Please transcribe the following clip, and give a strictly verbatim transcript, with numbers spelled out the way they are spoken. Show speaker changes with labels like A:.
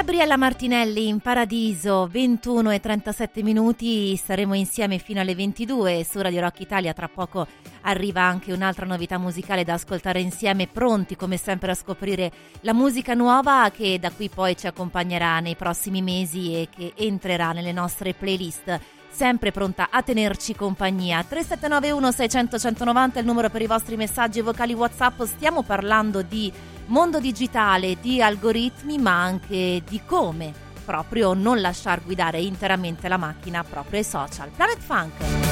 A: Gabriella Martinelli in Paradiso, ventuno e trentasette minuti, staremo insieme fino alle ventidue su Radio Rock Italia. Tra poco arriva anche un'altra novità musicale da ascoltare insieme, pronti come sempre a scoprire la musica nuova che da qui poi ci accompagnerà nei prossimi mesi e che entrerà nelle nostre playlist. Sempre pronta a tenerci compagnia. Tre sette nove uno sei zero zero uno nove zero è il numero per i vostri messaggi e vocali WhatsApp. Stiamo parlando di mondo digitale, di algoritmi, ma anche di come proprio non lasciar guidare interamente la macchina proprio ai social. Planet Funk.